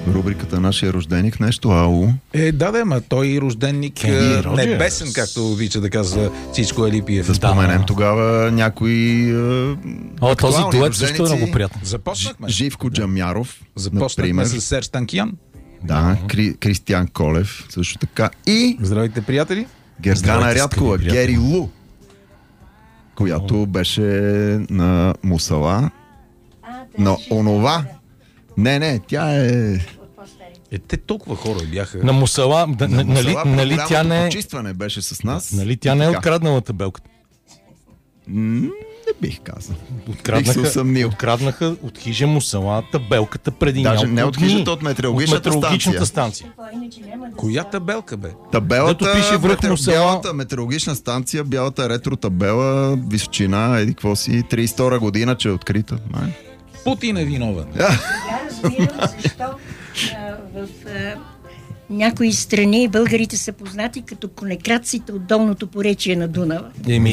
рубриката Нашия рожденик, нещо ало. Да, ма той рожденник небесен, както обича да казва Цичко Елипиев. Да споменем тогава някои този дует също е много приятно. Започнахме. Живко Джамяров, Започнахме с Серж Танкиян. Да, Кристиян Колев, също така. И здравейте, приятели. Гергана Рядкова, Гери Лу, която беше на Мусала. Но онова... Не, тя е... Те толкова хора бяха. На Мусала, нали тя не... Почистване беше с нас. Нали тя не е откраднала табелката? Не бих казал. Бих се усъмнил. Откраднаха от хижа Мусала табелката преди даже няколко не от хижата, от метеорологичната станция. Коя табелка, бе? Табелата, пише връх Мусала. Бялата метеорологична станция, бялата ретро табела, височина, еди какво си, 32 година, че е открита. Путин е виновен. Разбирам защо в някои страни българите са познати като конекраците от долното поречие на Дунава.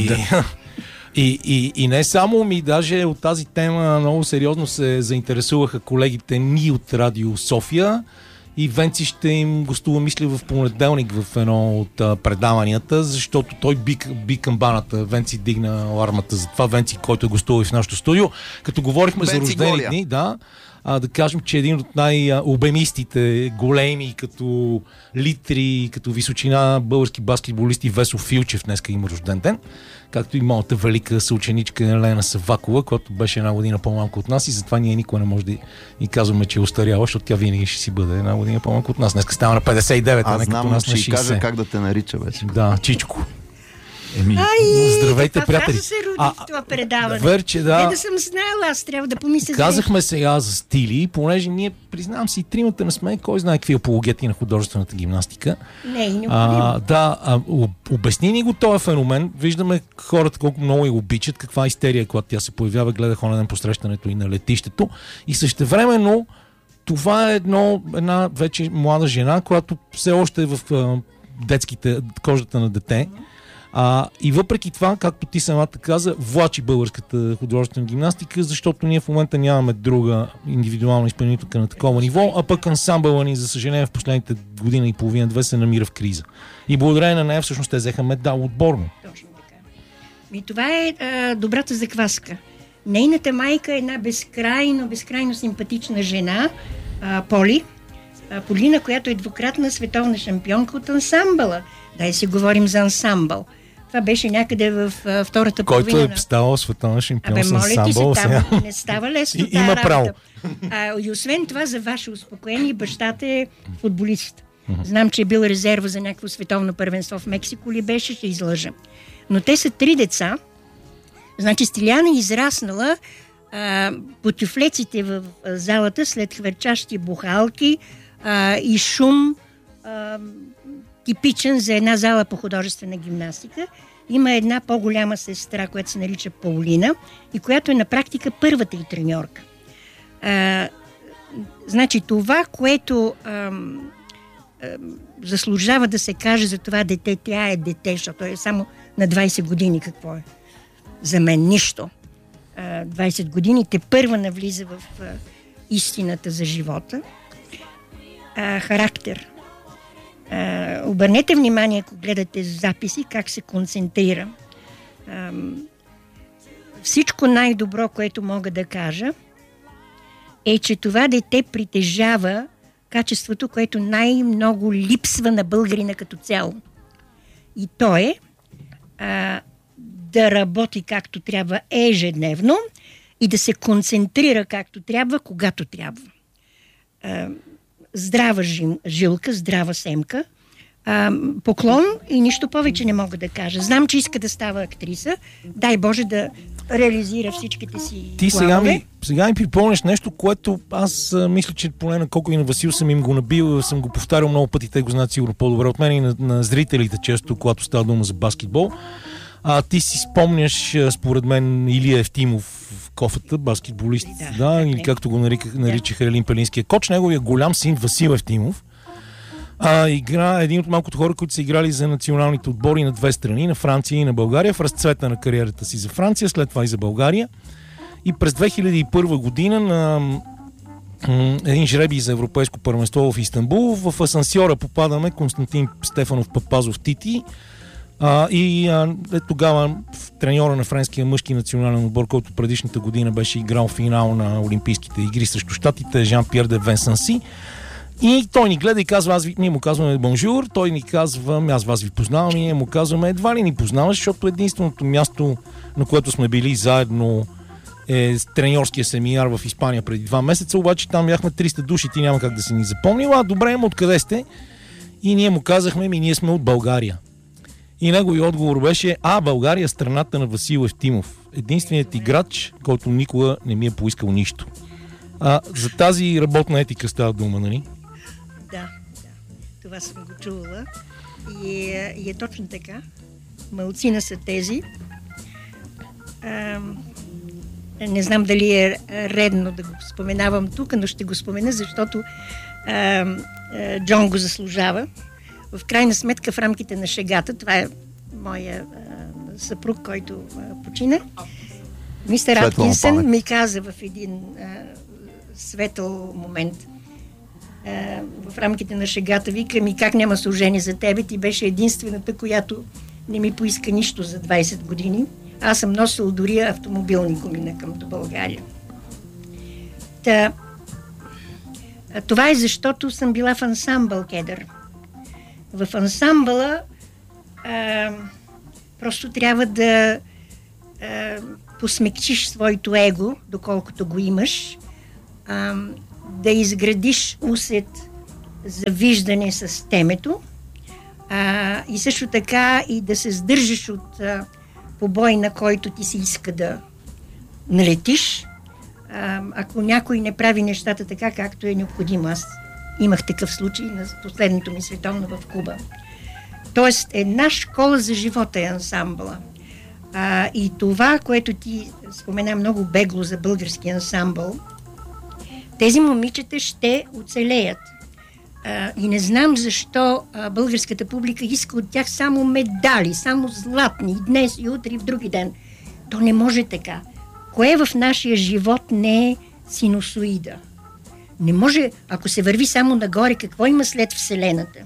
И не само, даже от тази тема много сериозно се заинтересуваха колегите ни от Радио София и Венци ще им гостува, мисля, в понеделник в едно от предаванията, защото той би камбаната. Венци дигна алармата за това. Венци, който е гостувал в нашото студио. Като говорихме за рождени дни, да кажем, че един от най-обемистите, големи, като литри, като височина български баскетболисти Весо Филчев днеска има рожден ден, както и моята велика съученичка Елена Савакова, която беше една година по-малко от нас и затова ние никога не може да ни казваме, че е устаряла, защото тя винаги ще си бъде една година по-малко от нас. Днеска става на 59, а не като нас на 60. Аз знам, ще кажа как да те нарича вече. Да, Чичко. Здравейте, приятели. Се роди в това предаване. Верче, да. Не да съм знаела, аз трябва да помисля. Казахме сега за стили, понеже ние, признавам си, тримата не сме кой знае какви апологети на художествената гимнастика. Не, необходимо. Обясни ни го този феномен. Виждаме хората колко много я обичат, каква истерия, когато тя се появява. Гледах онен ден посрещането и на летището. И същевременно това е една вече млада жена, която все още е в кожата на дете. И въпреки това, както ти самата каза, влачи българската художествена гимнастика, защото ние в момента нямаме друга индивидуална изпълнителка на такова ниво, а пък ансамбъла ни, за съжаление, в последните година и половина-две се намира в криза. И благодарение на нея всъщност те взеха медал отборно. Точно така. И това е добрата закваска. Нейната майка е една безкрайно симпатична жена, Полина, която е двукратна световна шампионка от ансамбъла. Дай си говорим за ансамбъл. Това беше някъде в втората половина. Който е ставал световна шампион с ансамбъл. Там не става лесно. Има право. И освен това, за ваше успокоение, бащата е футболист. Знам, че е бил резерва за някакво световно първенство в Мексико ли беше, ще излъжа. Но те са 3 деца. Значи Стиляна е израснала по тюфлеците в залата след хвърчащи бухалки и шум, типичен за една зала по художествена гимнастика. Има една по-голяма сестра, която се нарича Паулина и която е на практика първата й треньорка. Значи това, което заслужава да се каже за това дете, тя е дете, защото е само на 20 години. Какво е? За мен нищо. 20 години те първа навлиза в истината за живота. Характер. Обърнете внимание, ако гледате записи, как се концентрира. Всичко най-добро, което мога да кажа, е, че това дете притежава качеството, което най-много липсва на българина като цяло. И то е да работи както трябва ежедневно и да се концентрира както трябва, когато трябва. Здрава жилка, здрава семка, поклон и нищо повече не мога да кажа. Знам, че иска да става актриса. Дай Боже да реализира всичките си Ти планове. сега ми припомняш нещо, което аз мисля, че поне на Коко и на Васил съм им го набил, съм го повтарял много пъти, те го знаят сигурно по-добре от мен и на зрителите често, когато става дума за баскетбол. Ти си спомняш, според мен, Илия Евтимов в кофата, баскетболист, или както го наричаха Елин Пелинския коч, неговия голям син Васил Евтимов. Игра един от малкото хора, които са играли за националните отбори на две страни, на Франция и на България, в разцвета на кариерата си за Франция, след това и за България. И през 2001 година на един жребий за европейско първенство в Истанбул. В асансьора попадаме Константин Стефанов Папазов Тити. Тогава треньора на френския мъжки национален отбор, който предишната година беше играл финал на Олимпийските игри срещу щатите, Жан-Пьер де Венсанси. И той ни гледа и казва, ние му казваме бонжур, той ни казва, аз вас ви познавам, и ние му казваме, едва ли ни познаваш, защото единственото място, на което сме били заедно, е треньорския семинар в Испания преди 2 месеца, обаче там бяхме 300 души, ти няма как да си ни запомнил. Добре, откъде сте? И ние му казахме, ние сме от България. И неговият отговор беше, България е страната на Васил Евтимов. Единственият играч, който никога не ми е поискал нищо. За тази работна етика става дума, нали? Да. Това съм го чувала. И е точно така. Малцина са тези. Не знам дали е редно да го споменавам тук, но ще го спомена, защото Джон го заслужава. В крайна сметка, в рамките на шегата, това е моя съпруг, който почина, мистер Аткинсън ми каза в един светъл момент, в рамките на шегата, вика ми, как няма служение за тебе, ти беше единствената, която не ми поиска нищо за 20 години. Аз съм носил дори автомобилни гуми към до България. Това е защото съм била в ансамбъл кедър. В ансамбъла просто трябва да посмекчиш своето его, доколкото го имаш, да изградиш усет за виждане с темето и също така и да се сдържаш от побой, на който ти се иска да налетиш, ако някой не прави нещата така, както е необходимо. Аз имах такъв случай на последното ми световно в Куба. Тоест, една школа за живота е ансамбъла. И това, което ти спомена много бегло за български ансамбъл, тези момичета ще оцелеят. И не знам защо българската публика иска от тях само медали, само златни, и днес, и утре, и в други ден. То не може така. Кое в нашия живот не е синусоида? Не може, ако се върви само нагоре, какво има след Вселената?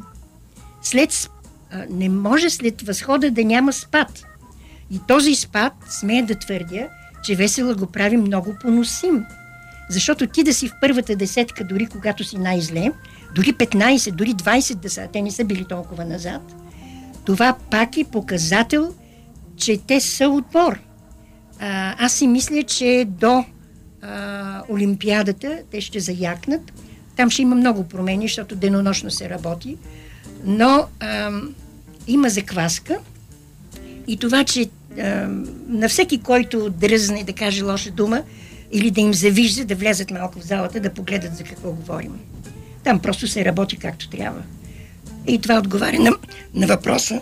Не може след възхода да няма спад. И този спад, смея да твърдя, че Весела го прави много поносим. Защото ти да си в първата десетка, дори когато си най-зле, дори 15, дори 20 да са, те не са били толкова назад, това пак е показател, че те са отбор. Аз си мисля, че до Олимпиадата те ще заякнат. Там ще има много промени, защото денонощно се работи. Но има закваска и това, че на всеки, който дръзне да каже лоша дума или да им завижда, да влязат малко в залата, да погледат за какво говорим. Там просто се работи както трябва. И това отговаря на въпроса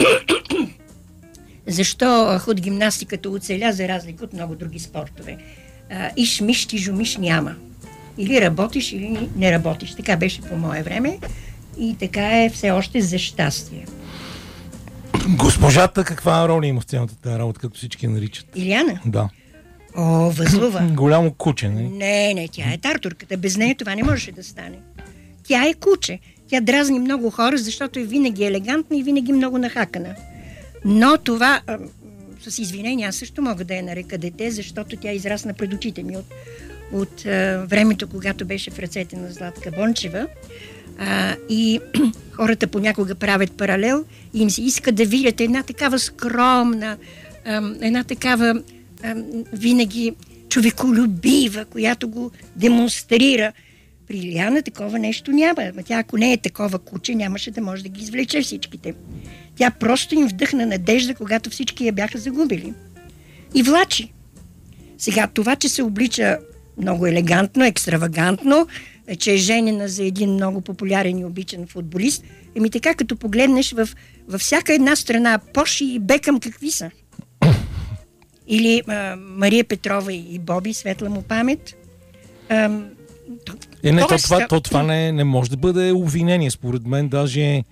защо худгимнастиката оцеля за разлика от много други спортове. Иш-миш, тижо-миш няма. Или работиш, или не работиш. Така беше по мое време и така е все още за щастие. Госпожата каква роля има в цялата тази работа, както всички наричат? Илияна? Да. Възлова. Голямо куче, не? Не, тя е тартурката. Без нея това не можеше да стане. Тя е куче. Тя дразни много хора, защото е винаги елегантна и винаги много нахакана. Но това, с извинение, аз също мога да я нарека дете, защото тя израсна пред очите ми от времето, когато беше в ръцете на Златка Бончева. И хората понякога правят паралел и им се иска да видят една такава скромна, една такава винаги човеколюбива, която го демонстрира. При Илияна такова нещо няма. Тя, ако не е такова куче, нямаше да може да ги извлече всичките. Тя просто им вдъхна надежда, когато всички я бяха загубили. И влачи. Сега това, че се облича много елегантно, екстравагантно, че е женена за един много популярен и обичан футболист, така като погледнеш във всяка една страна Поши и Бекъм какви са. Или Мария Петрова и Боби, светла му памет. Това не може да бъде обвинение, според мен, даже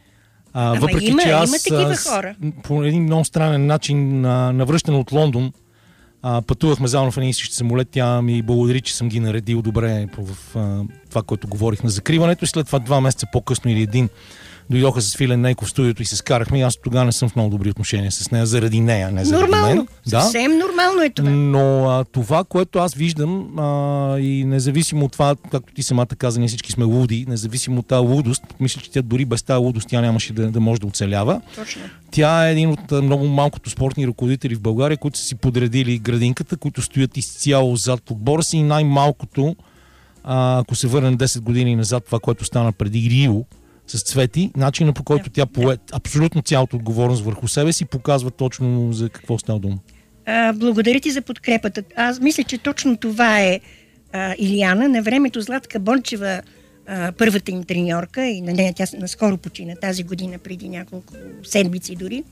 въпреки, че аз има такива хора. По един много странен начин навръщан от Лондон, Пътувахме заедно в един и същи самолет. Тя ми благодари, че съм ги наредил добре в това, което говорих на закриването. И след това 2 месеца по-късно или един дойдоха с Филен Нейков в студиото и се скарахме. Аз тогава не съм в много добри отношения с нея, заради нея, не заради мен. Да. Съвсем нормално е това. Но това, което аз виждам, и независимо от това, както ти самата каза, ние всички сме луди, независимо от тази лудост, мисля, че тя дори без тази лудост тя нямаше да може да оцелява. Точно. Тя е един от много малкото спортни ръководители в България, които са си подредили градинката, които стоят изцяло зад отбора си, и най-малкото, ако се върнем 10 години назад, това, което стана преди Рио с Цвети, начинът, по който тя пое абсолютно цялата отговорност върху себе си, показва точно за какво става дума. Благодаря ти за подкрепата. Аз мисля, че точно това е Илияна. На времето Златка Бончева, първата им треньорка, и на нея тя наскоро почина тази година, преди няколко седмици дори.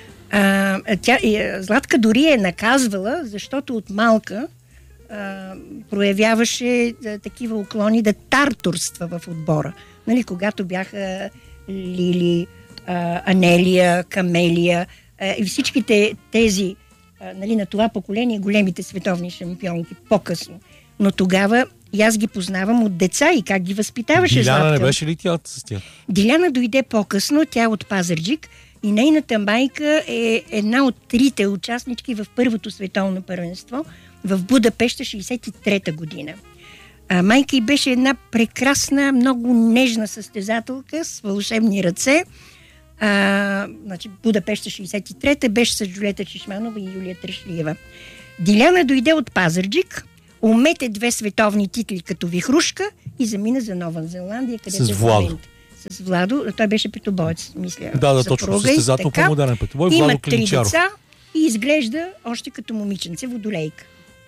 Златка дори е наказвала, защото от малка проявяваше такива уклони да тартурства в отбора. Нали, когато бяха Лили, Анелия, Камелия и всичките тези нали, на това поколение големите световни шампионки по-късно. Но тогава и аз ги познавам от деца и как ги възпитаваше Златка. Диляна не беше ли тя с тях? Диляна дойде по-късно, тя е от Пазарджик и нейната майка е една от 3 участнички в първото световно първенство в Будапеща 63-та година. Майка й беше една прекрасна, много нежна състезателка с вълшебни ръце. Значи Будапеща 63-та беше с Джулиета Чешманова и Юлия Трашлиева. Диляна дойде от Пазарджик, умете 2 световни титли като вихрушка и замина за Нова Зеландия, където с Владо. С Владо. Той беше петобоец, мисля. Да, точно. Състезател по модерен петобой. Има 3 деца и изглежда още като момиченце, водолейка.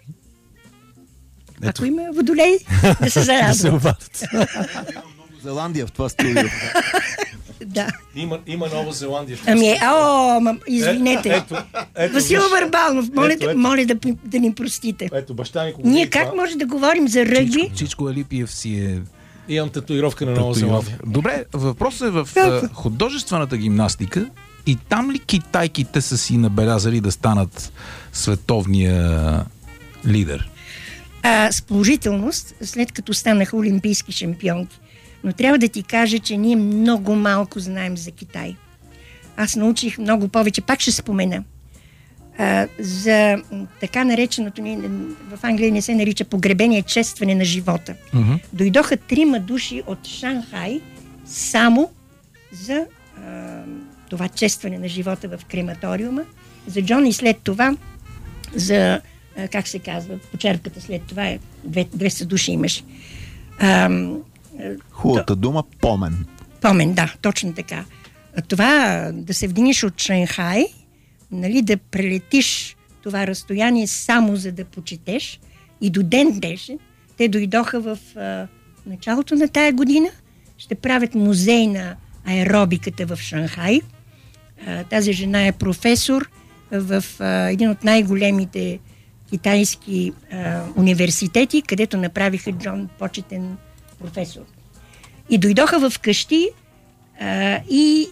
Ако има водолей, да се зарадва. Зеландия в това студио. Да. Има Нова Зеландия. Извинете. Васил Върбалов, моля да ни простите. Ето, баща ми. Ние как може да говорим за ръгби? Чичко Алипиев си е... Имам татуировка на Нова Зеландия. Добре, въпросът е в художествената гимнастика. И там ли китайките са си набелязали да станат световния лидер? С положителност, след като станаха олимпийски шампионки. Но трябва да ти кажа, че ние много малко знаем за Китай. Аз научих много повече. Пак ще спомена. За така нареченото, в Англия не се нарича погребение, честване на живота. Дойдоха 3 души от Шанхай само за това честване на живота в крематориума. За Джон и след това за, как се казва, почерпката след това е 200 души имаше. Хубавата дума помен. Помен, да, точно така. Това да се вдигнеш от Шанхай, нали, да прелетиш това разстояние само за да почетеш, и до ден днешен те дойдоха в началото на тая година, ще правят музей на аеробиката в Шанхай. Тази жена е професор в един от най-големите китайски университети, където направиха Джон почетен професор. И дойдоха в къщи и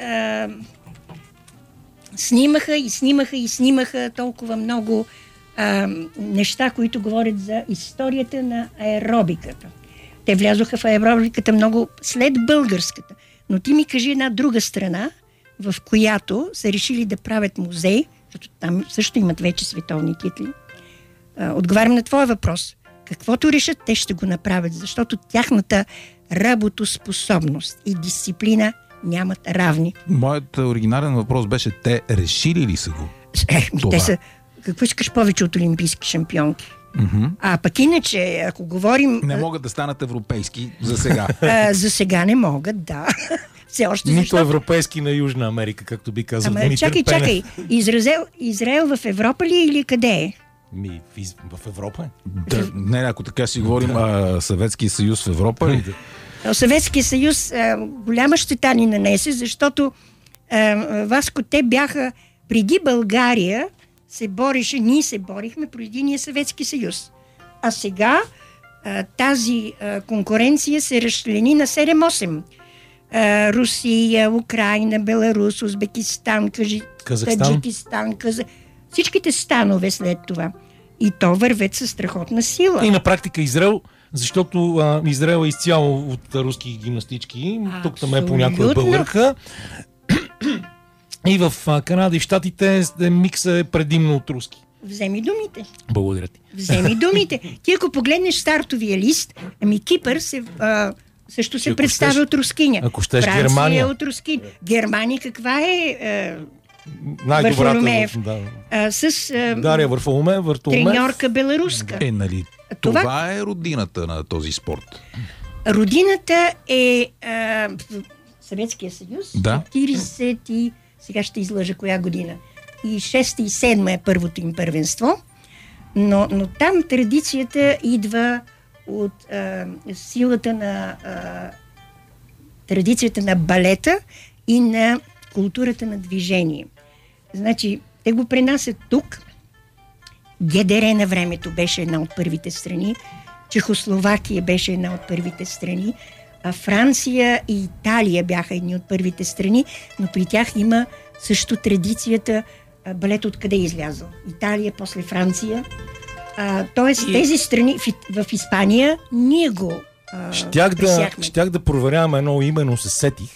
снимаха толкова много неща, които говорят за историята на аеробиката. Те влязоха в аеробиката много след българската. Но ти ми кажи една друга страна, в която са решили да правят музей, защото там също имат вече световни титли. Отговарям на твоя въпрос. Каквото решат, те ще го направят, защото тяхната работоспособност и дисциплина нямат равни. Моят оригинален въпрос беше, те решили ли са го? Те са, какво искаш повече от олимпийски шампионки? А пък иначе, ако говорим... Не могат да станат европейски за сега. За сега не могат, да. Все още, нито европейски на Южна Америка, както би казал Димитър Пенев. Чакай. Израел в Европа ли или къде е? В Европа е. Да, не, ако така си говорим, Съветския съюз в Европа ли? Съветския съюз голяма щета ни нанесе, защото Васко, те бяха преди България ние се борихме преди единия Съветски съюз. А сега тази конкуренция се разчлени на 7-8. Русия, Украина, Беларус, Узбекистан, Таджикистан, всичките станове след това. И то вървят със страхотна сила. И на практика Израел, защото Израел е изцяло от руски гимнастички. Тук там е понякога българка. И в Канада и в Щатите микса е предимно от руски. Вземи думите. Благодаря ти. Вземи думите. Ти ако погледнеш стартовия лист, Кипър също се представя от рускиня. Ако щеш Франция Германия. е от рускиня. Германия каква е? Най-добрата. С Дария Варфоломеев. треньорка беларуска. Нали, това е родината на този спорт. Родината е Съветския съюз. Да. 40 и... Сега ще излъжа коя година. И 6 и 7 е първото им първенство. Но там традицията идва от силата на традицията на балета и на културата на движение. Значи, те го пренасят тук. ГДР на времето беше една от първите страни. Чехословакия беше една от първите страни. А Франция и Италия бяха едни от първите страни, но при тях има също традицията балет откъде е излязъл. Италия, после Франция. Тоест тези страни в Испания ние го щях да проверявам едно име, но се сетих.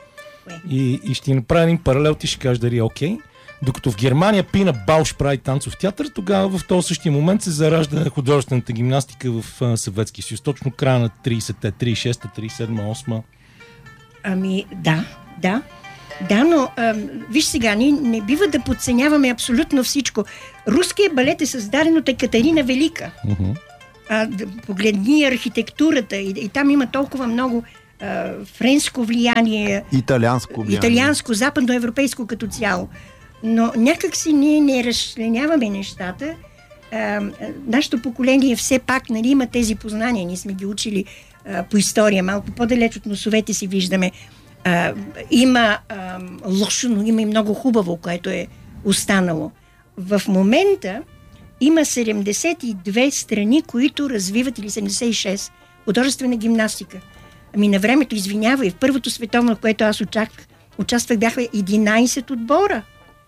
И ще направя един паралел, ти ще кажеш дали е окей. Докато в Германия Пина Бауш прави танцов театър, тогава в този същия момент се заражда художествената гимнастика в Съветския съюз. Точно края на 30-те, 36-та, 37-та, 8-та. Да, но виж сега, ние не бива да подценяваме абсолютно всичко. Руският балет е създаден от Екатерина Велика. Погледни архитектурата и там има толкова много френско влияние, италианско, западноевропейско като цяло. Но някак си ние не разчленяваме нещата. Нашето поколение все пак има тези познания. Ние сме ги учили по история, малко по-далеч от носовете си виждаме. Има лошо, но има и много хубаво, което е останало. В момента има 72 страни, които развиват, или 76, художествена гимнастика. На времето, извинявай, в първото световно, в което аз участвах, бяха 11 отбора.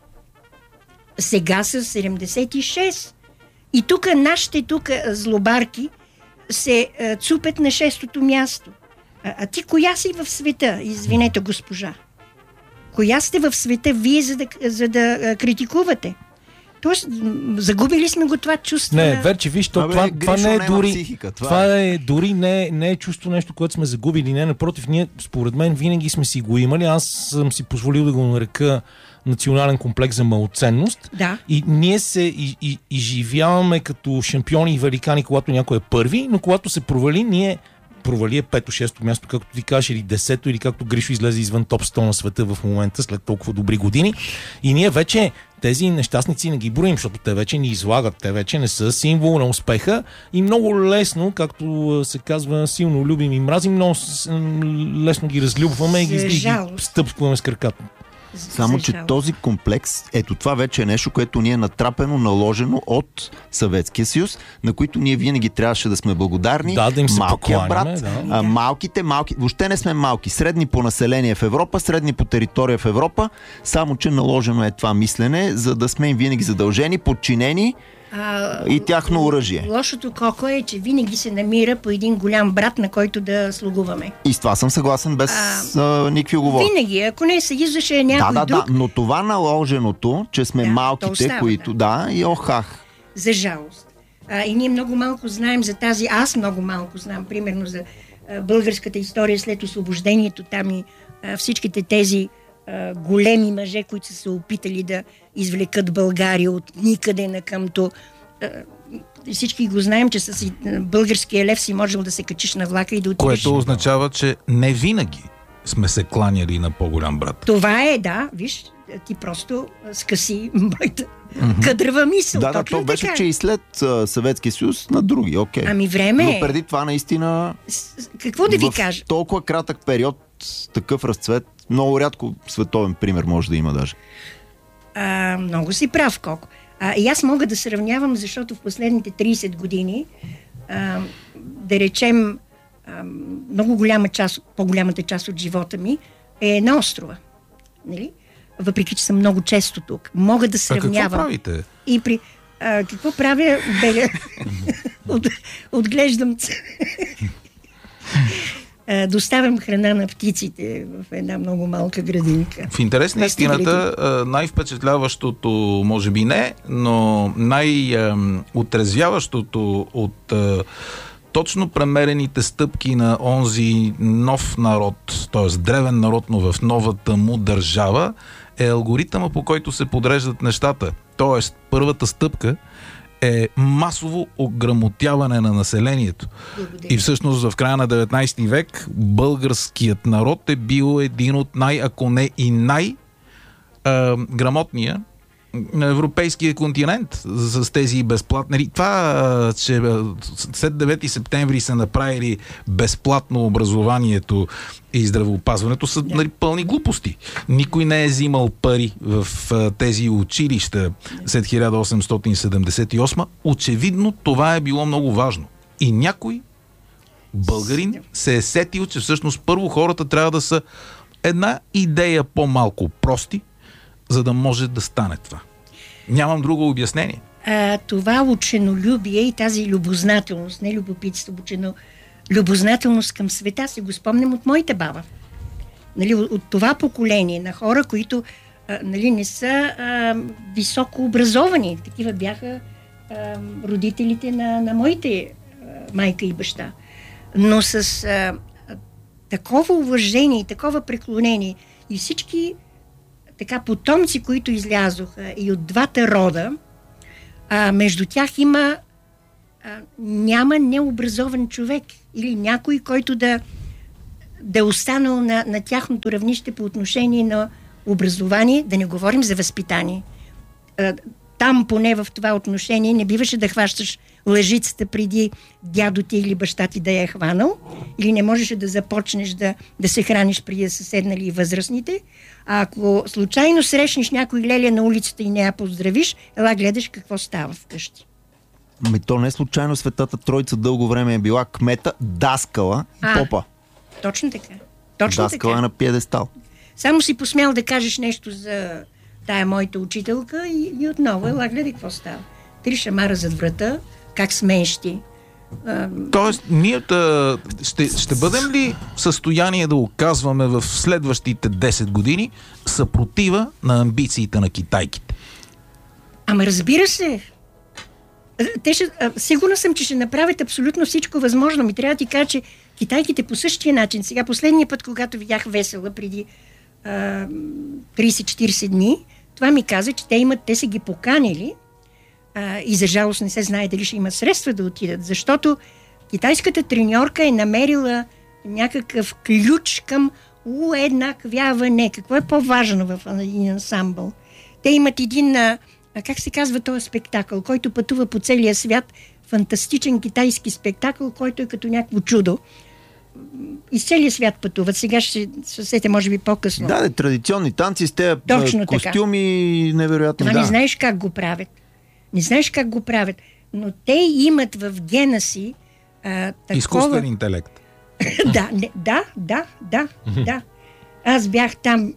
Сега са 76. И тук нашите злобарки се цупят на 6-то място. А ти коя си в света? Извинете, госпожа. Коя сте в света вие, за да критикувате? Тоест, загубили сме го това чувство. Не, Верче, виж, това не е дори... Това е дори не е чувство нещо, което сме загубили. Не, напротив, ние, според мен, винаги сме си го имали. Аз съм си позволил да го нарека национален комплекс за малоценност. Да. И ние се изживяваме като шампиони и великани, когато някой е първи, но когато се провали, ние провали е 5-6 място, както ти кажеш, или 10-то, или както Гришо излезе извън топ 100 на света в момента, след толкова добри години. И ние вече тези нещастници не ги броим, защото те вече ни излагат, те вече не са символ на успеха и много лесно, както се казва, силно любим и мразим, но лесно ги разлюбваме и ги стъпваме с краката. Само, че този комплекс, ето това вече е нещо, което ни е натрапено, наложено от Съветския съюз, на които ние винаги трябваше да сме благодарни. Да им се малкия покланяме, брат, малки, въобще не сме малки. Средни по население в Европа, средни по територия в Европа, само, че наложено е това мислене, за да сме им винаги задължени, подчинени и тяхно оръжие. Лошото коко е, че винаги се намира по един голям брат, на който да слугуваме. И с това съм съгласен, без никакви оговорки. Винаги, ако не съюзаше някой друг... Да, но това наложеното, че сме малките, остава, които... и охах. За жалост. И ние много малко знаем за тази... Аз много малко знам, примерно, за българската история след освобождението. Там и всичките тези големи мъже, които са се опитали да извлекат България от никъде на къмто. Всички го знаем, че с българския лев си можел да се качиш на влака и да отидеш. Което означава, че не винаги сме се кланяли на по-голям брат. Това е, да, виж, ти просто скъси моята кадрава мисъл. Да, то беше, така, че и след Съветския съюз на други, окей. Ами време. Но преди това наистина... Какво да ви кажа? В толкова кратък период, такъв разцвет, много рядко световен пример може да има даже. Много си прав, Коко. И аз мога да сравнявам, защото в последните 30 години, да речем, много голяма част, по-голямата част от живота ми е на острова. Нали? въпреки че съм много често тук. Мога да сравнявам. Какво правите? И при... какво правя? Отглеждам... доставям храна на птиците в една много малка градинка. В интерес на истината, най-впечатляващото, може би не, но най-отрезвяващото от точно премерените стъпки на онзи нов народ, т.е. древен народ, но в новата му държава, е алгоритъма, по който се подреждат нещата. Т.е. първата стъпка е масово ограмотяване на населението. Благодаря. И всъщност в края на 19 век българският народ е бил един от ако не и най-грамотния на европейския континент с тези безплатни. Това, че след 9 септември са направили безплатно образованието и здравеопазването, са пълни глупости. Никой не е взимал пари в тези училища след 1878. Очевидно това е било много важно. И някой българин се е сетил, че всъщност първо хората трябва да са една идея по-малко прости, за да може да стане това. Нямам друго обяснение. Това ученолюбие и тази любознателност, не любопитство, любознателност към света, си го спомням от моите баба. Нали, от това поколение на хора, които не са високо образовани. Такива бяха родителите на моите майка и баща. Но с такова уважение и такова преклонение и всички така потомци, които излязоха и от двата рода, между тях няма необразован човек или някой, който да е останал на тяхното равнище по отношение на образование, да не говорим за възпитание. Там поне в това отношение не биваше да хващаш лъжицата преди дядо ти или баща ти да я е хванал, или не можеше да започнеш да се храниш преди да са седнали и възрастните. А ако случайно срещнеш някой леля на улицата и не я поздравиш, ела гледаш какво става вкъщи. То не случайно Светата Троица дълго време е била кмета, даскала и попа. Точно така. Даскала е на пиедестал. Само си посмял да кажеш нещо за тая моята учителка и отново ела гледай какво става. 3 шамара зад врата, как смееш ти. Тоест, ние ще бъдем ли в състояние да оказваме в следващите 10 години съпротива на амбициите на китайките? Ама разбира се. Сигурна съм, че ще направят абсолютно всичко възможно. Ми трябва да ти кажа, че китайките по същия начин. Сега последния път, когато видях Весела преди 30-40 дни, това ми каза, че те са ги поканили и за жалост не се знае дали ще има средства да отидат, защото китайската треньорка е намерила някакъв ключ към уеднаквяване. Какво е по-важно в един ансамбъл? Те имат един, как се казва този спектакъл, който пътува по целия свят, фантастичен китайски спектакъл, който е като някакво чудо. Из целия свят пътуват. Сега ще се сетя, може би по-късно. Да, традиционни танци с тези костюми, невероятни. Това не знаеш как го правят. Не знаеш как го правят. Но те имат в гена си такова... Изкуствен интелект. Да. Аз бях там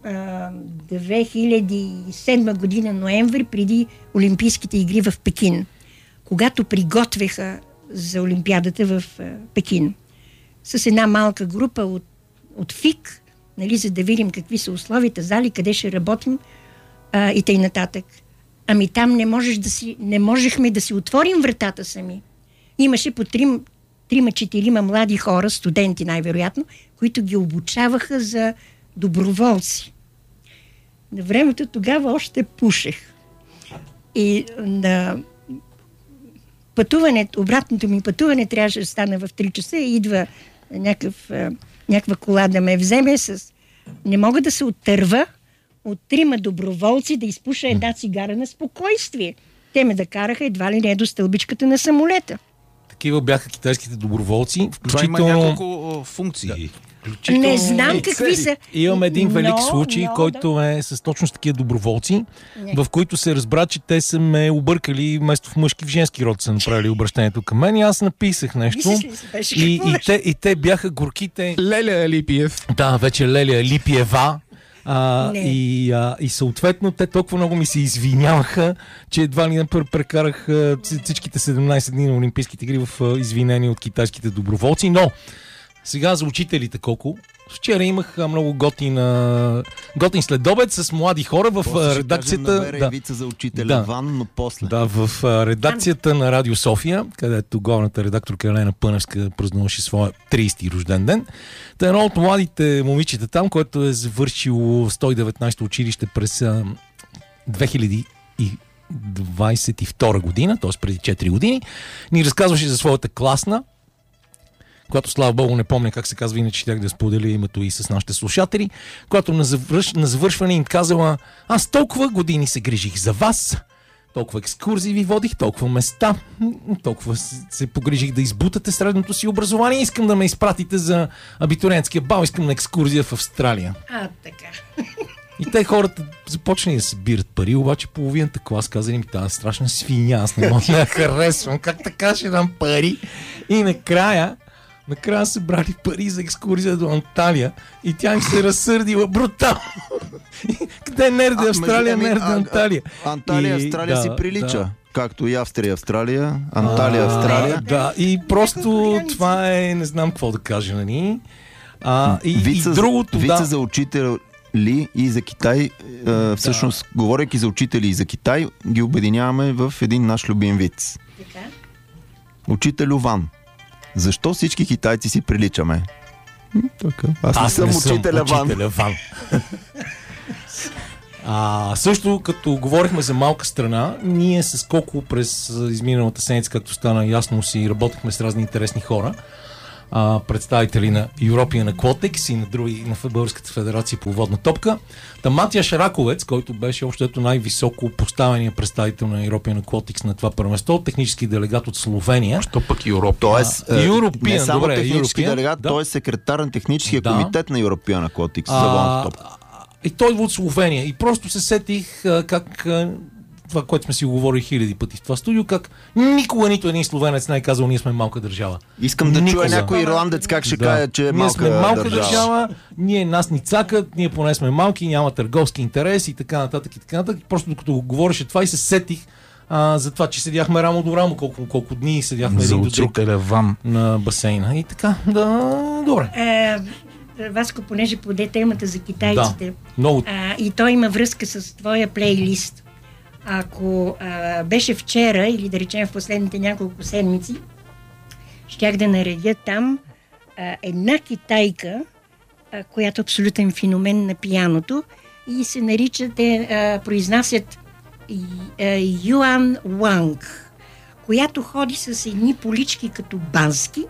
2007 година ноември, преди Олимпийските игри в Пекин, когато приготвяха за Олимпиадата в Пекин. С една малка група от ФИК, нали, за да видим какви са условията, зали, къде ще работим и тъй нататък. Ами там не можехме да си отворим вратата сами. Имаше по 3-4 млади хора, студенти най-вероятно, които ги обучаваха за доброволци. На времето тогава още пушех. И на обратното ми пътуване трябваше да стане в 3 часа и идва някаква кола да ме вземе не мога да се оттърва от 3 доброволци да изпуша една цигара на спокойствие. Те ме караха едва ли не до стълбичката на самолета. Такива бяха китайските доброволци. Това има няколко функции. Не знам какви са. Имам един велик случай, който е с точно с такива доброволци, в които се разбра, че те са ме объркали, вместо в мъжки, в женски род са направили обращението към мен и аз написах нещо. И те бяха горките... Леля Алипиев. Да, вече Леля Алипиева. И съответно те толкова много ми се извиняваха, че едва ли не прекарах всичките 17 дни на Олимпийските игри в извинени от китайските доброволци. Но сега за учителите колко? Вчера имах много готин следобед с млади хора в редакцията. Вица за учителя Ван, но после. Да, в редакцията на Радио София, където главната редакторка Елена Пъневска празнуваше своя 30-ти рожден ден. Та едно от младите момичета там, който е завършило 119-то училище през 2022 година, т.е. преди 4 години, ни разказваше за своята класна, която, слава Богу, не помня как се казва, иначе щях да споделя името и с нашите слушатели, която на завършване им казала: аз толкова години се грижих за вас, толкова екскурзии ви водих, толкова места, толкова се погрижих да избутате средното си образование, искам да ме изпратите за абитуриентския бал, искам на екскурзия в Австралия. Така. И те хората започнали да събират пари, обаче половината клас казали ми: тази страшна свиня, аз не мога да я харесвам, как така ще дам пари? И накрая са брали пари за екскурзия до Анталия и тя им се разсърдила брутално. Къде е нерде Австралия, нерде Анталия? Анталия, Австралия си прилича. Да. Както и Австрия, Австралия, Анталия, Австралия. Да, и просто това е, не знам какво да кажа, нали? И другото, вица за учител ли и за Китай, всъщност, говорейки за учители и за Китай, ги обединяваме в един наш любим виц. Така? Учителю Ван. Защо всички китайци си приличаме? Аз не съм учителя Ван. Също, като говорихме за малка страна, ние с Коко през изминалата седмица, както стана ясно, си работихме с разни интересни хора, представители на European Aquatics и на други, на Българската федерация по водна топка. Матия Шараковец, който беше общото най-високо поставения представител на European Aquatics на това първенство, технически делегат от Словения. Що пък Европа? Тоест, не само технически делегат, той е секретар на техническия комитет на European Aquatics за водната топка. И той от Словения. И просто се сетих как това, което сме си говорили хиляди пъти в това студио, как никога нито един словенец не е казал: ние сме малка държава. Искам да чуя някой ирландец как ще каже, че е малка държава. Ние сме малка държава, ние нас ни цакат, ние поне сме малки, няма търговски интерес и така нататък и така нататък. Просто докато го говореше това и се сетих за това, че седяхме рамо до рамо, колко дни седяхме един до друг на басейна. И така, добре. Васко, понеже поде темата за китайците, много. И той има връзка с твоя плейлист. Ако беше вчера или да речем в последните няколко седмици, щях да наредя там една китайка, която е абсолютен феномен на пианото и се нарича, произнасят Юан Уанг, която ходи с едни полички като бански.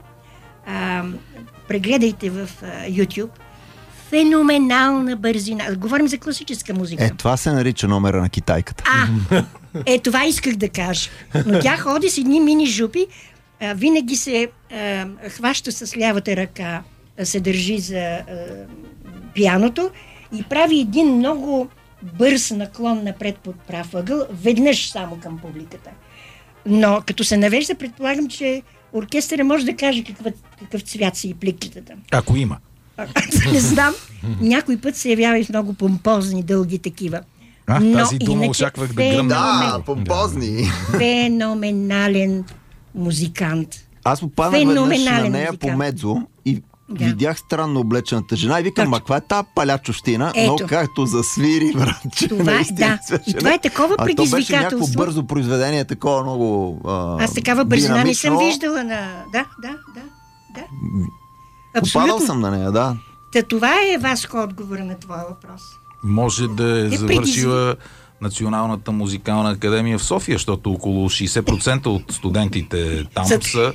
Прегледайте в YouTube. Феноменална бързина. Говорим за класическа музика. Това се нарича номера на китайката. Това исках да кажа. Но тя ходи с едни мини жупи, винаги се хваща с лявата ръка, се държи за пианото и прави един много бърз наклон напред под прав ъгъл, веднъж само към публиката. Но като се навежда, предполагам, че оркестъра може да каже какъв цвят са и пликлитата. Ако има. Не знам. Някой път се явява и в много помпозни, дълги такива. Тази дума очаквах да гръмна. Да, помпозни. Феноменален музикант. Аз попаднах веднъж на нея по Медзо и видях странно облечената жена и викам: каква е тази палячовщина? Но както засвири, вратче. И това е такова предизвикателство. То беше някакво бързо произведение, такова много аз такава бързина не съм виждала на... Да. Попадал съм на нея, да. Това е Васко отговора на твоя въпрос. Може да е завършила Националната музикална академия в София, защото около 60% от студентите там са...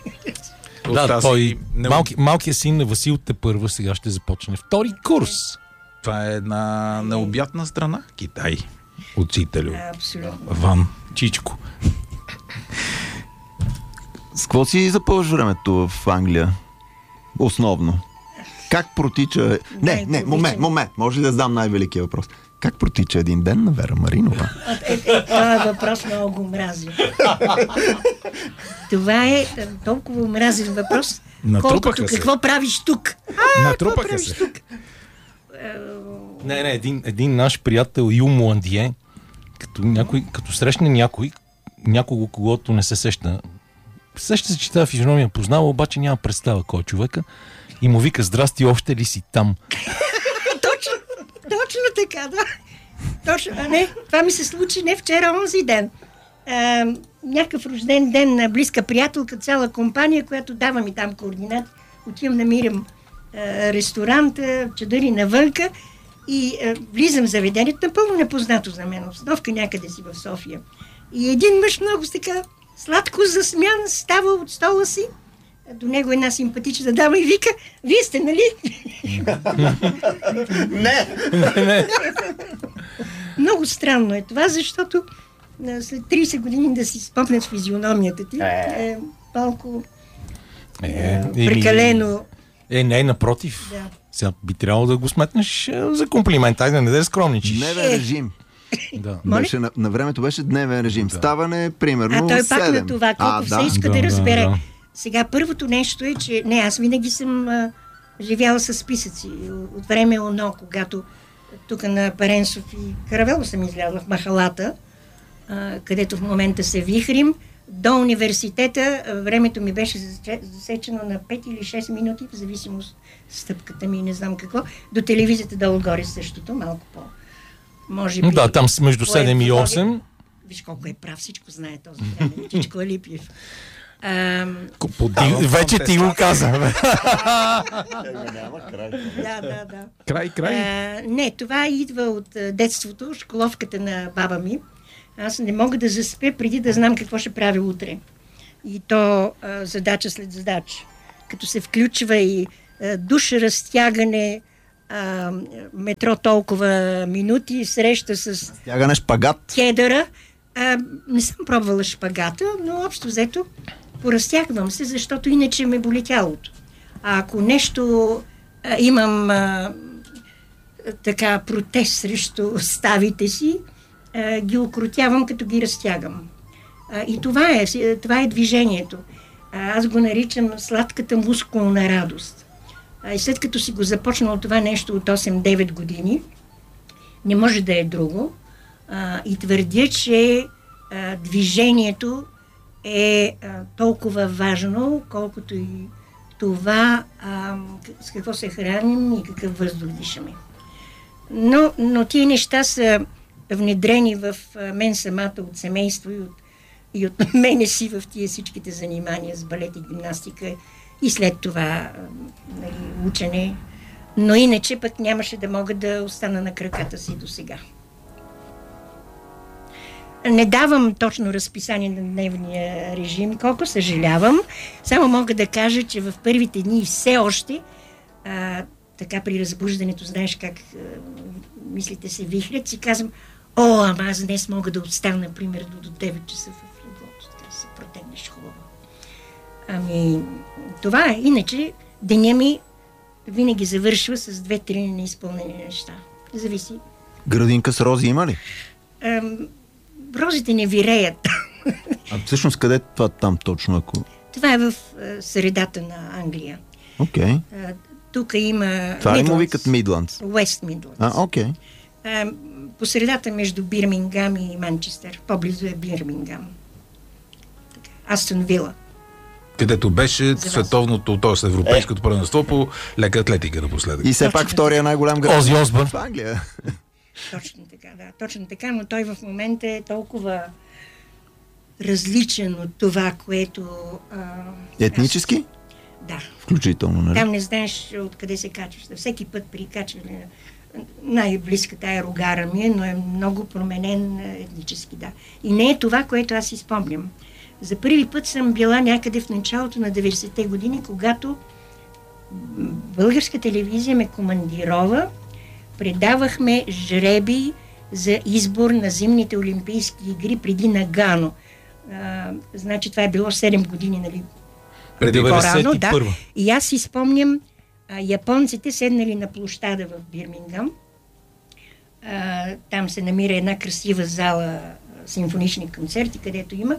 Малкият син на Васил тепърва сега ще започне втори курс. Това е една необятна страна, Китай. Учителю. Абсолютно. Ван Чичко. С какво си запълваш времето в Англия? Основно. Как протича... Не, момент. Може ли да задам най-великия въпрос? Как протича един ден на Вера Маринова? Това е въпрос много мразен. Това е толкова мразен въпрос, колкото какво правиш тук. Натрупаха се. Не, един наш приятел Юмо Андие, като срещне някого, когото не се сеща се, че тази физиономия познава, обаче няма представа кой е човека и му вика: здрасти, още ли си там? Точно така, да. Точно, не, това ми се случи не вчера, онзи ден. Някакъв рожден ден на близка приятелка, цяла компания, която дава ми там координати. Отивам, намирам ресторант, чадъри навънка и влизам в заведението, напълно непознато за мен, обстановка някъде си в София. И един мъж много така сладко засмян става от стола си, до него една симпатична дама и вика: вие сте, нали? Не! Много странно е това, защото след 30 години да си спомнят физиономията ти е малко прекалено. Не, напротив. Да. Сега би трябвало да го сметнеш за комплимент. Айде, не да скромничиш. Дневен режим. Да. На времето беше дневен режим. Да. Ставане, примерно, той 7. пак на това, колко все иска да разбере. Да. Сега, първото нещо е, че аз винаги съм живяла с списъци. От време оно, когато тук на Паренсов и Каравело съм излязла в махалата, където в момента се вихрим, до университета времето ми беше засечено на 5 или 6 минути, в зависимост стъпката ми и не знам какво. До телевизията долу-горе същото, малко по... Може би... Да, там между 7 и 8. Виж колко е прав, всичко знае този време. Чичко Алипиев. Вече ти го каза. Няма край. Да. Край. Не, това идва от детството, школовката на баба ми. Аз не мога да заспя преди да знам какво ще правя утре. И то задача след задача. Като се включва и душ, разтягане, метро толкова минути, среща с... Стягане шпагат. Кедъра. Не съм пробвала шпагата, но общо взето поразтягвам се, защото иначе ме боли тялото. А ако нещо имам така протест срещу ставите си, ги окротявам, като ги разтягам. И това е движението. Аз го наричам сладката мускулна радост. И след като си го започнал това нещо от 8-9 години, не може да е друго. И твърдя, че движението е толкова важно, колкото и това с какво се храним и какъв въздух дишаме. Но тия неща са внедрени в мен самата от семейство и от мене си в тия всичките занимания с балет и гимнастика и след това учене. Но иначе пък нямаше да мога да остана на краката си до сега. Не давам точно разписание на дневния режим, колко съжалявам. Само мога да кажа, че в първите дни все още така при разбуждането, знаеш как мислите се вихрят, си казвам: ама аз днес мога да остана, примерно, до 9 часа в леглото, така да се протегнеш хубаво. Това е. Иначе деня ми винаги завършва с 2-3 неизпълнени неща. Зависи. Градинка с рози има ли? Розите не виреят. Всъщност къде е това там точно? Ако... Това е в средата на Англия. Окей. Тук има... Това ли му викат Мидландс? Уест Мидландс. Окей. По средата между Бирмингам и Манчестър. По-близо е Бирмингам. Астон Вила. Където беше световното, т.е. европейското първенство по лека атлетика напоследък. И все пак втория най-голям град. Ози Осбърн в Англия. Точно така, да. Точно така, но той в момента е толкова различен от това, което... Етнически? Да. Включително, нали? Там не знаеш откъде се качваш. Всеки път при качване най-близката е Рогара ми, но е много променен етнически, да. И не е това, което аз си спомням. За първи път съм била някъде в началото на 90-те години, когато българска телевизия ме командирова, предавахме жреби за избор на зимните олимпийски игри преди Нагано. Значи това е било 7 години, нали? Преди по-рано, да. И аз си спомням японците седнали на площада в Бирмингам. Там се намира една красива зала, симфонични концерти, където има.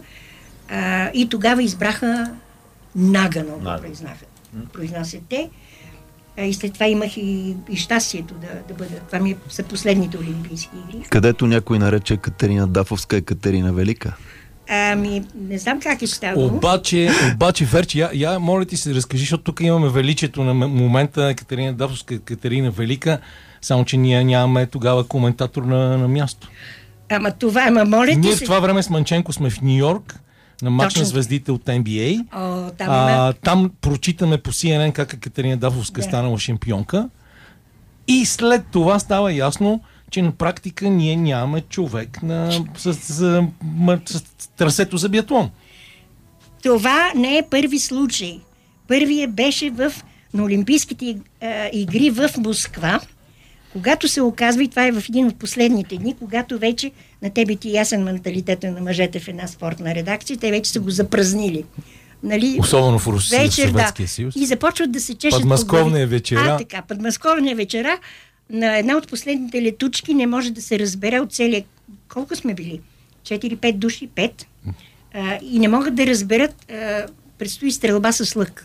И тогава избраха Нагано, произнасят те. И след това имах и щастието да бъда. Това са последните Олимпийски игри. Където някой нарече Екатерина Дафовска Екатерина Велика. Не знам как е ставало. Обаче, Верче, я моля ти се разкажи, защото тук имаме величието на момента Екатерина Дафовска, Екатерина Велика, само че ние нямаме тогава коментатор на място. Моля ти ние се... в това време с Манченко сме в Нью-Йорк, на мач на звездите от NBA. Там прочитаме по CNN как Екатерина Дафовска станала шампионка. И след това става ясно, че на практика ние нямаме човек с трасето за биатлон. Това не е първи случай. Първият беше на Олимпийските игри в Москва, когато се оказва, и това е в един от последните дни, когато вече на тебе ти ясен менталитета на мъжете в една спортна редакция, те вече са го запразнили. Нали? Особено в Русия, в Съветския съюз. И започват да се чешат подмосковния вечера. Подмосковния вечера на една от последните летучки не може да се разбере от целия... Колко сме били? 4-5 души? 5? И не могат да разберат, предстои стрелба с лък.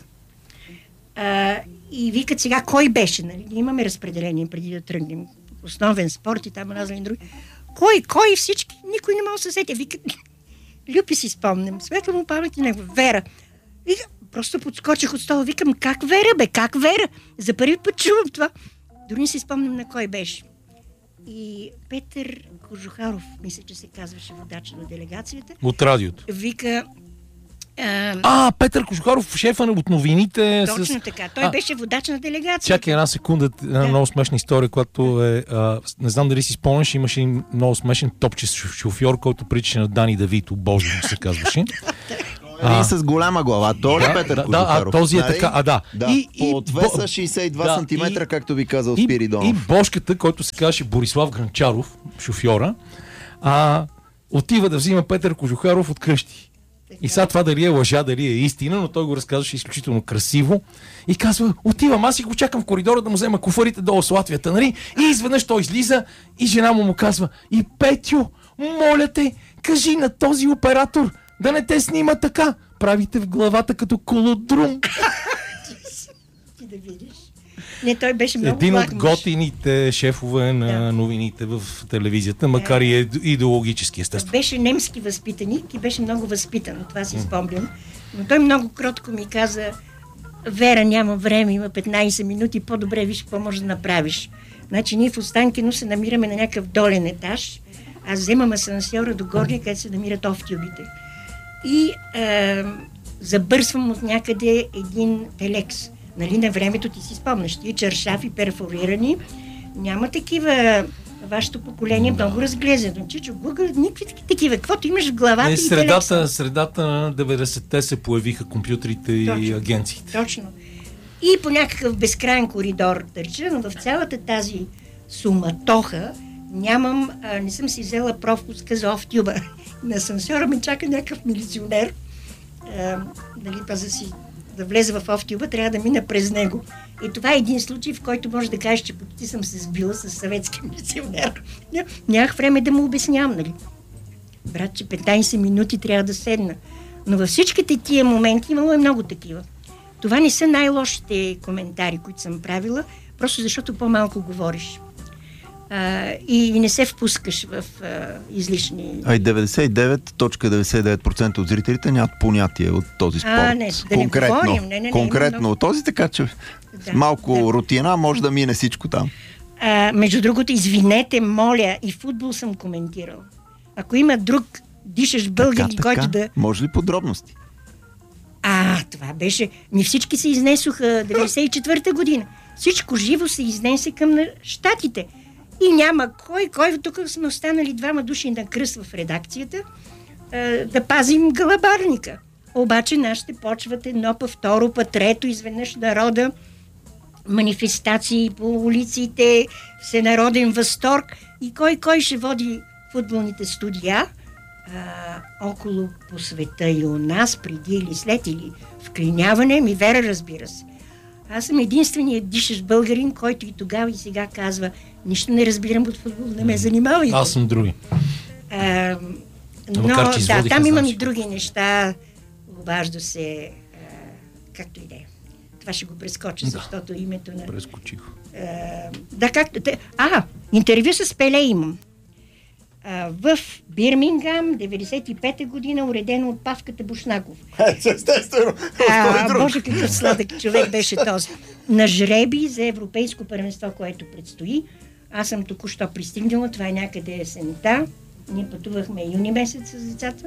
И викат сега кой беше, нали? Имаме разпределение преди да тръгнем. Основен спорт и там разни други. Кой всички? Никой не може да се сети. Викат, Люпи си спомням. Светла му памет и него. Вера. Вика, просто подскочих от стола. Викам, как Вера, бе? Как Вера? За първи път чувам това. Дори не си спомням на кой беше. И Петър Кожухаров, мисля, че се казваше водач на делегацията. От радиото. Вика... Петър Кожухаров, шефа от новините. Точно така. Той беше водач на делегацията. Чакай една секунда, много смешна история, която е... не знам дали си спомняш, имаше много смешен топче шофьор, който приличаше на Дани Давито, Божо се казваше. И с голяма глава. Той е Петър Кожухаров. Този е така, Да. По отвеса 62 см, както ви казал Спиридонов. И Бошката, който се казваше Борислав Гранчаров, шофьора, отива да взима Петър Кожухаров от къщи. И сега това дали е лъжа, дали е истина, но той го разказваше изключително красиво. И казва, отивам, аз и го чакам в коридора да му взема куфарите долу с Латвията, нали? И изведнъж той излиза и жена му казва, и Петю, моля те, кажи на този оператор да не те снима така. Правите в главата като колодрум. Ти да видиш. Не, той беше много един от готините шефове на новините в телевизията, макар и идеологически, естествено. Беше немски възпитаник и беше много възпитан, това си спомням. Но той много кротко ми каза, Вера, няма време, има 15 минути, по-добре виж какво можеш да направиш. Значи ние в Останкино се намираме на някакъв долен етаж, аз вземам асансьора до горния, където се намират офтюбите. И забърсвам от някъде един телекс. Нали, на времето ти си спомняш, тия чаршафи перфорирани, няма такива, вашето поколение много разглезено. Чичо, Google, никакви такива, каквото имаш в главата и средата на 90-те се появиха компютрите и агенциите. Точно. И по някакъв безкрайен коридор търча, но в цялата тази суматоха не съм си взела пропуска за офтюба. На асансьора ме чака някакъв милиционер, да влезе в офтюба, трябва да мина през него. И това е един случай, в който може да кажеш, че почти съм се сбила с съветски милиционер. Нямах време да му обяснявам, нали? Брат, че 15 минути трябва да седна. Но във всичките тия моменти имало и много такива. Това не са най-лошите коментари, които съм правила, просто защото по-малко говориш. И не се впускаш в излишни... И 99.99% от зрителите нямат понятие от този спорт. Конкретно от този, така че малко рутина може да мине всичко там. Между другото, извинете, моля, и футбол съм коментирал. Ако има друг дишащ българин, който да... Може ли подробности? Това беше... Ни всички се изнесоха 94-та година. Всичко живо се изнесе към щатите. И няма кой, тук сме останали 2 души на кръст в редакцията, да пазим гълъбарника. Обаче нашите почват едно, па второ, па трето, изведнъж народа, манифестации по улиците, всенароден възторг и кой ще води футболните студия около по света и у нас, преди или след, или вклиняване, Вера, разбира се. Аз съм единственият дишащ българин, който и тогава и сега казва, нищо не разбирам от футбол, не ме занимавайте. Аз съм други. Но там имам и други неща, обажда се, както и да е. Това ще го прескоча, защото името на... Прескочих. Да, както... Интервю с Пеле имам. В Бирмингам, 95-та година, уредено от Павката Бушнаков. Естествено. Боже, какъв сладък човек беше този. На жреби за европейско първенство, което предстои. Аз съм току-що пристигнала, това е някъде есента. Ние пътувахме юни месец с децата.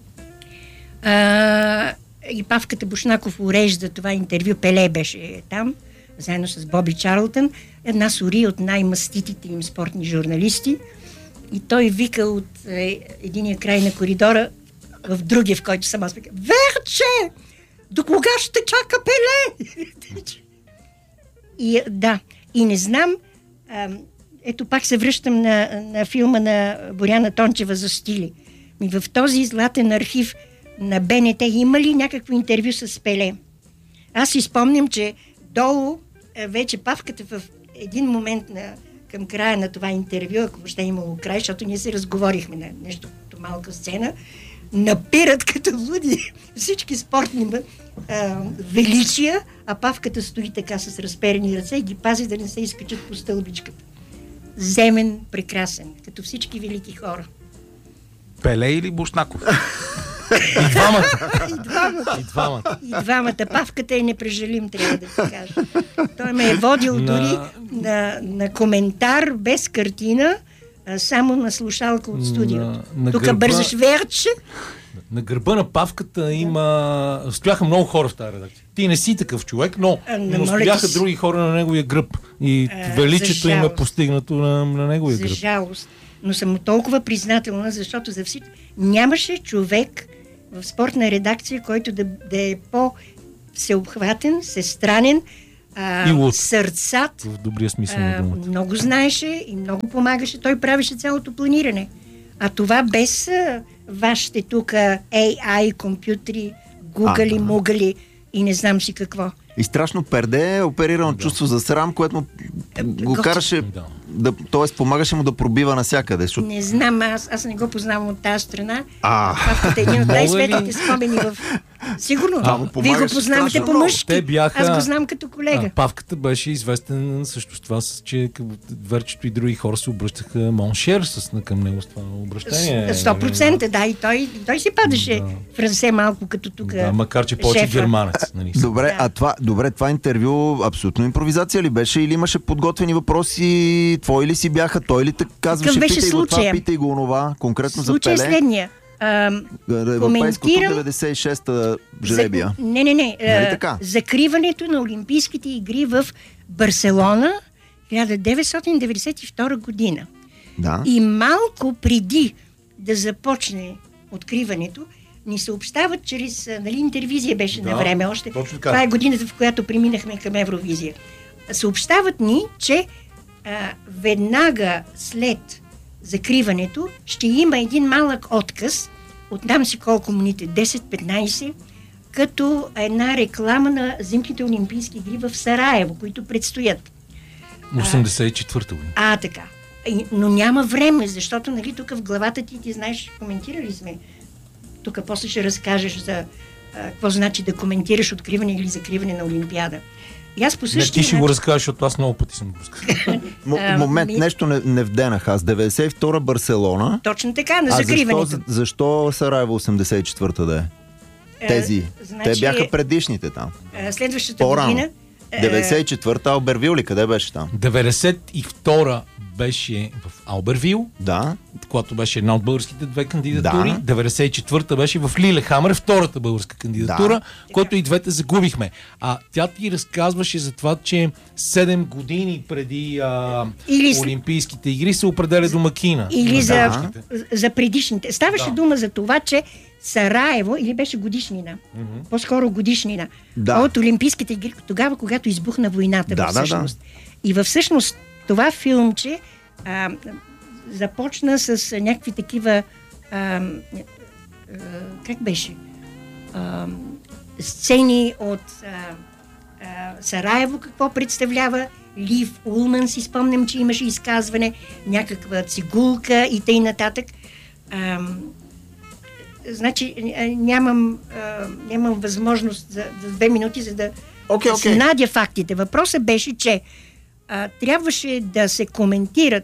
И Павката Бушнаков урежда това интервю. Пеле беше там, заедно с Боби Чарлтън. Една сори от най-маститите им спортни журналисти. И той вика от единия край на коридора в другия, в който съм аз вика: Верче! До кога ще чака Пеле? И не знам, ето пак се връщам на филма на Боряна Тончева за стили. И в този златен архив на БНТ има ли някакво интервю с Пеле? Аз си спомням, че долу вече Павката в един момент към края на това интервю, ако въобще е имало край, защото ние се разговорихме на нещо като малка сцена, напират като луди всички спортни величия, а Павката стои така с разперени ръце и ги пази да не се изкачат по стълбичката. Земен, прекрасен, като всички велики хора. Пеле или Бушнаков? И двамата. Павката е непрежалим, трябва да ти кажа. Той ме е водил дори на коментар без картина, само на слушалка от студиото. Тук бързаш Верче. На гърба на Павката стояха много хора в тази редакция. Ти не си такъв човек, но стояха други хора на неговия гръб. И величието им е постигнато на неговия гръб. За жалост. Но съм толкова признателна, защото за всички нямаше човек в спортна редакция, който да е по-всеобхватен, всестранен, сърцат. В добрия смисъл на думата. Много знаеше и много помагаше. Той правеше цялото планиране. А това без вашите тук AI, компютри, гугали, мугали и не знам си какво. И страшно перде, оперирано чувство за срам, което го караше, т.е. помагаше му да пробива навсякъде. Не знам, аз не го познавам от тази страна. Павката е един от най-светлите спомени в... Сигурно. Вие го познавате по-мъжки. Аз го знам като колега. Павката беше известен също с това, че Верчето и други хора се обръщаха моншер към него с това обращение. 100%, да. И той си падаше в ръце малко като тук. Да, макар че повече германец. Добре, това интервю абсолютно импровизация ли беше или имаше подготвени въпроси? Твои ли си бяха? Той ли те казваше? Питай го това, питай го онова. Конкретно за Пеле. Случай е следния. Европейското 96-та жребия. Не. Закриването на Олимпийските игри в Барселона 1992 година. Да. И малко преди да започне откриването, ни съобщават чрез интервизия беше на време още. Това е годината, в която преминахме към Евровизия. Съобщават ни, че веднага след закриването ще има един малък отказ, отдам си колко минути, 10-15, като една реклама на зимните олимпийски игри в Сараево, които предстоят. 84-та година. Така. Но няма време, защото тук в главата ти знаеш, коментирали сме. Тук после ще разкажеш за какво значи да коментираш откриване или закриване на Олимпиада. И аз по същия ти ще го разкажеш, защото аз много пъти съм го разказал. Момент, нещо не вденах аз. 92-а Барселона. Точно така, на закриването. Защо Сараево 84-та да е? Тези. Те бяха предишните там. Следващата година. 94-та Албервил ли? Къде беше там? 92-та беше в Албервил, когато беше една от българските две кандидатури. 94-та беше в Лилехамър, втората българска кандидатура, която и двете загубихме. Тя ти разказваше за това, че 7 години преди Олимпийските игри се определя домакина. Или за предишните. Ставаше дума за това, че Сараево, или беше годишнина, по-скоро годишнина, от Олимпийските игри, тогава, когато избухна войната всъщност. И всъщност това филмче започна с някакви такива как беше? Сцени от Сараево, какво представлява. Лив Улман, си спомням, че имаше изказване, някаква цигулка и тъй нататък. Значи нямам възможност за 2 минути, за да Надя фактите. Въпросът беше, че трябваше да се коментират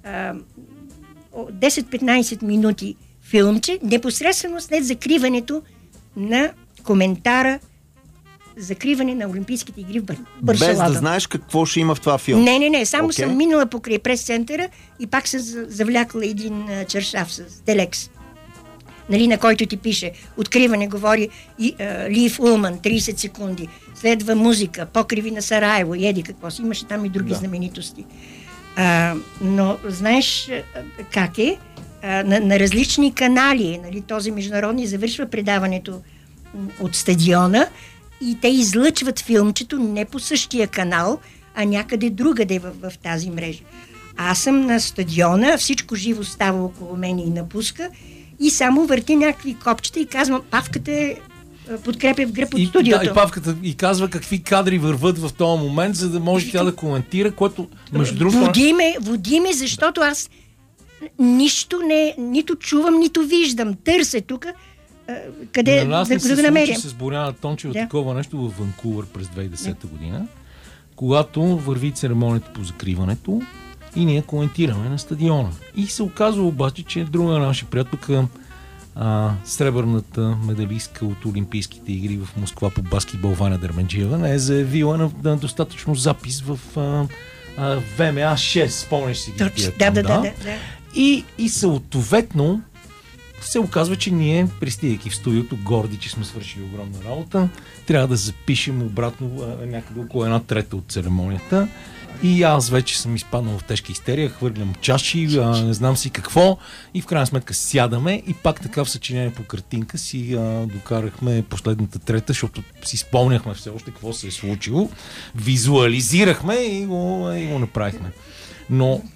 10-15 минути филмче, непосредствено след закриването на коментара, закриване на Олимпийските игри в Барселона. Без да знаеш какво ще има в това филм. Не. Само съм минала покрай прес-центъра и пак съм завлякла един чаршаф с телекс. Нали, на който ти пише откриване, говори Лив Улман, 30 секунди. Следва музика, покриви на Сараево, еди какво си. Имаше там и други знаменитости. Но знаеш как е? На различни канали, нали, този международни завършва предаването от стадиона и те излъчват филмчето не по същия канал, а някъде другаде в тази мрежа. Аз съм на стадиона, всичко живо става около мен и напуска и само върти някакви копчета и казвам, Павката е подкрепя в гръб от студиото. Да, и Павката и казва какви кадри върват в този момент, за да може тя да коментира, което между другото... Води ме, защото аз нищо нито чувам, нито виждам. Търся тук къде да намеря. С Боряна Тончева такова нещо в Ванкувър през 2010 година, когато върви церемонията по закриването и ние коментираме на стадиона. И се оказва обаче, че друга наша приятелка, сребърната медалистка от Олимпийските игри в Москва по баскетбол Ваня Дерменджиева, не е заявила на достатъчно запис в ВМА 6, спомняш си ги. Да. И съответно се оказва, че ние, пристигайки в студиото, горди, че сме свършили огромна работа, трябва да запишем обратно някъде около 1/3 от церемонията. И аз вече съм изпаднал в тежка истерия, хвърлям чаши, не знам си какво, и в крайна сметка сядаме и пак така в съчинение по картинка си докарахме последната трета, защото си спомняхме все още какво се е случило, визуализирахме и го направихме. Но